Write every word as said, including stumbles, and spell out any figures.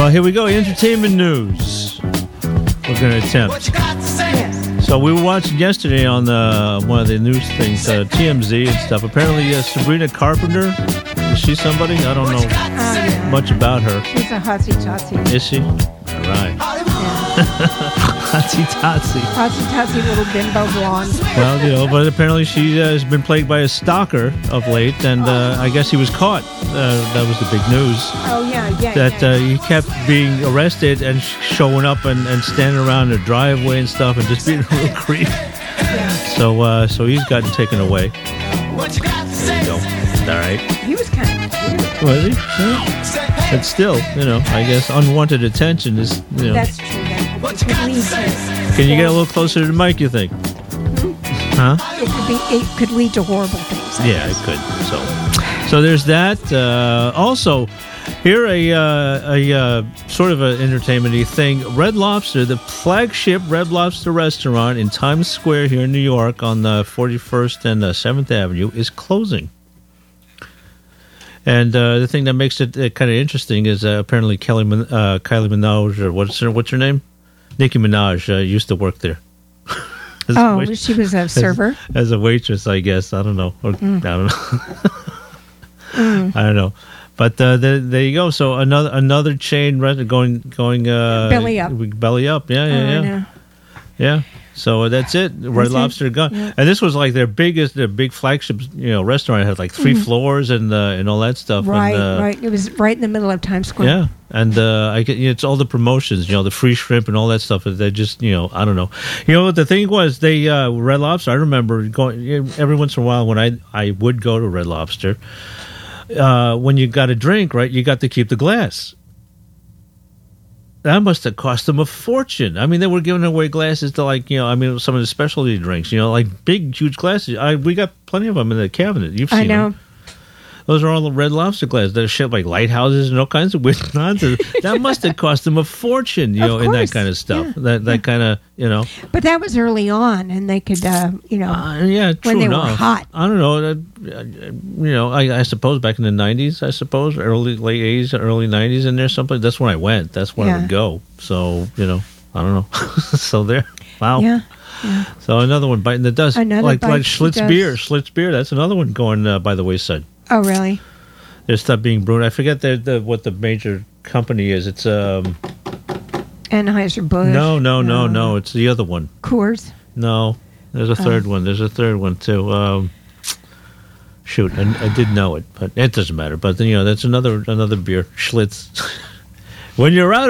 Well, here we go. Entertainment news. We're going to attempt. Yes. So we were watching yesterday on the, one of the news things, uh, T M Z and stuff. Apparently, uh, Sabrina Carpenter, is she somebody? I don't know Oh, yeah. much about her. She's a hotsy-totsy. Is she? All right. Hotsy totsy. Hotsy-totsy little bimbo blonde. Well, you know, but apparently she uh, has been plagued by a stalker of late, and uh, I guess he was caught. Uh, that was the big news. Oh, yeah, yeah, That yeah. uh, he kept being arrested and sh- showing up and, and standing around the driveway and stuff and just being a little creep. So, uh, so he's gotten taken away. There you go. All right. He was kind of cute. Was he? Yeah. But still, you know, I guess unwanted attention is, you know. That's true. That could lead to... Can you get a little closer to the mic, you think? Huh? It could, be, it could lead to horrible things. I Yeah, it guess. could. So, so there's that. Uh, also, here a uh, a uh, sort of an entertainment-y thing. Red Lobster, the flagship Red Lobster restaurant in Times Square here in New York on the forty-first and uh, seventh Avenue, is closing. And uh, the thing that makes it uh, kind of interesting is uh, apparently Kelly Min- uh, Kylie Minogue, or what's her what's her name? Nicki Minaj uh, used to work there. As a Oh, wait- she was a server? as, as a waitress, I guess. I don't know. Or, Mm. I don't know. I don't know. But uh, there, there you go. So another another chain restaurant going going uh, Belly up. belly up. Yeah, Oh, yeah, I yeah, know. yeah. So that's it. Red That's it. Lobster gone, Yeah. and this was like their biggest, their big flagship, you know, restaurant. It had like three floors and uh, and all that stuff. Mm-hmm. Right, and, uh, right. It was right in the middle of Times Square. Yeah, and uh, I get, you know, it's all the promotions, you know, the free shrimp and all that stuff. They just, you know, I don't know. You know what the thing was? They uh, Red Lobster. I remember going every once in a while when I I would go to Red Lobster. Uh, when you got a drink, right, you got to keep the glass. That must have cost them a fortune. I mean, they were giving away glasses to, like, you know, I mean, some of the specialty drinks, you know, like big, huge glasses. I we got plenty of them in the cabinet. You've seen I know. them. Those are all the Red Lobster glasses. They're shaped like lighthouses and all kinds of weird nonsense. That must have cost them a fortune, you Of know, in that course. kind of stuff. Yeah. That that kind of, you know. But that was early on, and they could, uh, you know, Uh, yeah, true when they were enough. hot. I don't know. Uh, you know, I, I suppose back in the nineties, I suppose, early, late eighties, early nineties in there, something. That's when I went. That's when I Yeah. would go. So, you know, I don't know. So there. Wow. yeah, yeah. So another one biting the dust. Another like like bites the Schlitz dust. beer. Schlitz beer. That's another one going uh, by the wayside. Oh, really? There's stuff being brewed. I forget the, the what the major company is. It's um Anheuser-Busch. no no no no. It's the other one. Coors. No, there's a third one. There's a third one too. Um, shoot, I, I did know it, but it doesn't matter. But you know, that's another another beer. Schlitz. When you're out.